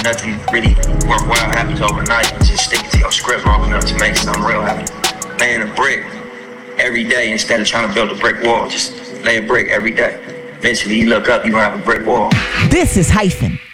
nothing really worthwhile happens overnight. You just stick to your script long enough to make something real happen. Laying a brick every day instead of trying to build a brick wall. Just lay a brick every day. Eventually you look up, you gonna have a brick wall. This is Hyphen.